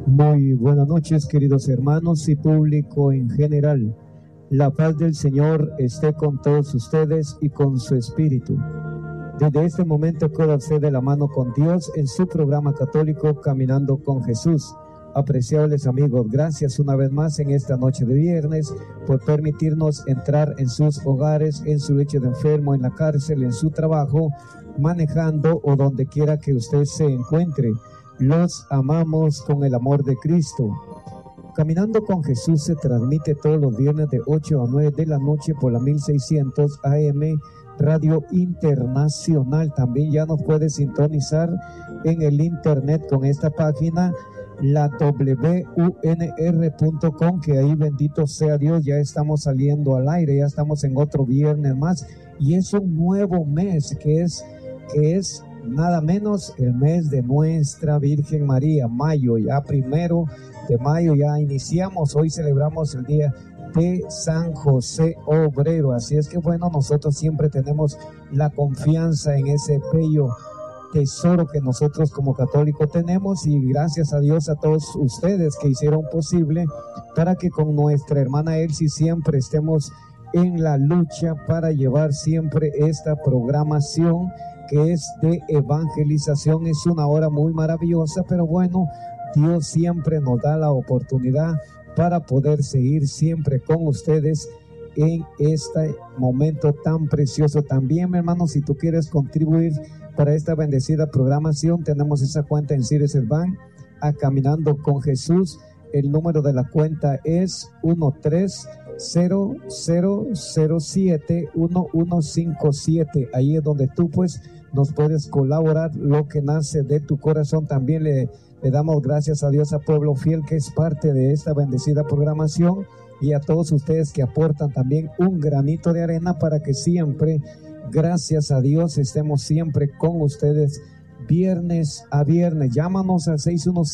Muy buenas noches, queridos hermanos y público en general. La paz del Señor esté con todos ustedes y con su espíritu. Desde este momento queda usted de la mano con Dios en su programa católico Caminando con Jesús. Apreciables amigos, gracias una vez más en esta noche de viernes por permitirnos entrar en sus hogares, en su lecho de enfermo, en la cárcel, en su trabajo, manejando o donde quiera que usted se encuentre. Los amamos con el amor de Cristo. Caminando con Jesús se transmite todos los viernes de 8 a 9 de la noche por la 1600 AM Radio Internacional. También ya nos puede sintonizar en el internet con esta página, la WUNR.com, que ahí bendito sea Dios, ya estamos saliendo al aire, ya estamos en otro viernes más, y es un nuevo mes que es nada menos el mes de nuestra Virgen María, mayo, ya 1 de mayo ya iniciamos, hoy celebramos el día de San José Obrero, así es que bueno, nosotros siempre tenemos la confianza en ese bello tesoro que nosotros como católicos tenemos, y gracias a Dios a todos ustedes que hicieron posible para que con nuestra hermana Elsie siempre estemos en la lucha para llevar siempre esta programación que es de evangelización. Es una hora muy maravillosa, pero bueno, Dios siempre nos da la oportunidad para poder seguir siempre con ustedes en este momento tan precioso. También, mi hermano, si tú quieres contribuir para esta bendecida programación, tenemos esa cuenta en Cires Bank, a Caminando con Jesús. El número de la cuenta es 1300071157. Ahí es donde tú pues nos puedes colaborar lo que nace de tu corazón. También le damos gracias a Dios, a Pueblo Fiel, que es parte de esta bendecida programación, y a todos ustedes que aportan también un granito de arena para que siempre, gracias a Dios, estemos siempre con ustedes viernes a viernes. Llámanos al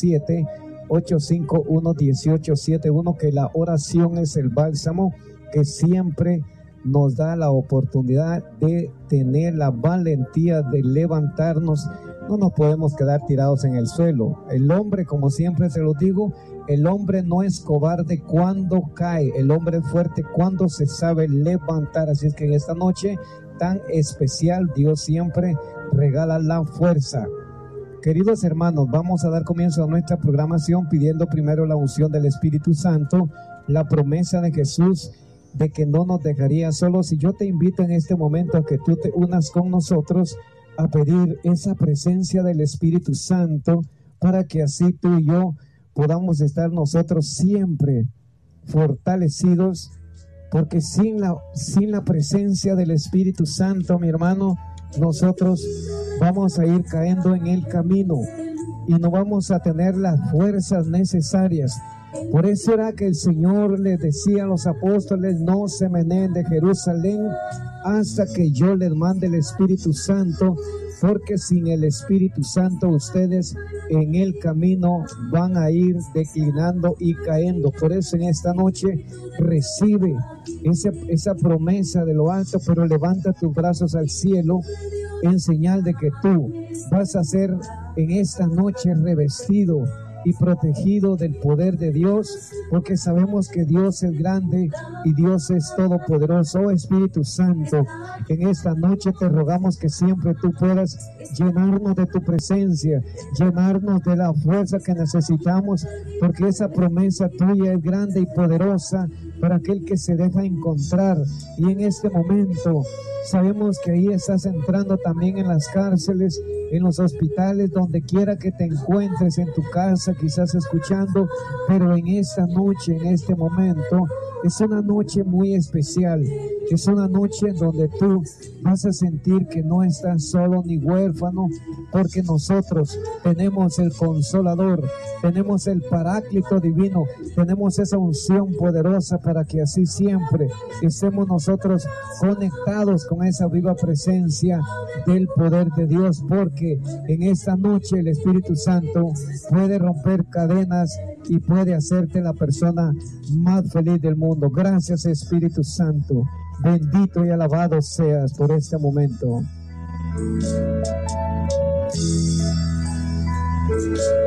617-851-1871, que la oración es el bálsamo que siempre nos da la oportunidad de tener la valentía de levantarnos. No nos podemos quedar tirados en el suelo. El hombre, como siempre se lo digo, el hombre no es cobarde cuando cae, el hombre es fuerte cuando se sabe levantar. Así es que en esta noche tan especial, Dios siempre regala la fuerza. Queridos hermanos, vamos a dar comienzo a nuestra programación pidiendo primero la unción del Espíritu Santo, la promesa de Jesús de que no nos dejaría solos. Y yo te invito en este momento a que tú te unas con nosotros a pedir esa presencia del Espíritu Santo, para que así tú y yo podamos estar nosotros siempre fortalecidos, porque sin la presencia del Espíritu Santo, mi hermano, nosotros vamos a ir cayendo en el camino y no vamos a tener las fuerzas necesarias. Por eso era que el Señor les decía a los apóstoles: no se meneen de Jerusalén hasta que yo les mande el Espíritu Santo, porque sin el Espíritu Santo ustedes en el camino van a ir declinando y cayendo. Por eso en esta noche recibe esa promesa de lo alto, pero levanta tus brazos al cielo en señal de que tú vas a ser en esta noche revestido y protegido del poder de Dios, porque sabemos que Dios es grande y Dios es todopoderoso. Oh Espíritu Santo, en esta noche te rogamos que siempre tú puedas llenarnos de tu presencia, llenarnos de la fuerza que necesitamos, porque esa promesa tuya es grande y poderosa para aquel que se deja encontrar. Y en este momento sabemos que ahí estás entrando también en las cárceles, en los hospitales, donde quiera que te encuentres, en tu casa quizás escuchando, pero en esta noche, en este momento, es una noche muy especial. Es una noche en donde tú vas a sentir que no estás solo ni huérfano, porque nosotros tenemos el Consolador, tenemos el Paráclito Divino, tenemos esa unción poderosa para que así siempre estemos nosotros conectados con esa viva presencia del poder de Dios, porque en esta noche el Espíritu Santo puede romper cadenas y puede hacerte la persona más feliz del mundo. Gracias, Espíritu Santo. Bendito y alabado seas por este momento.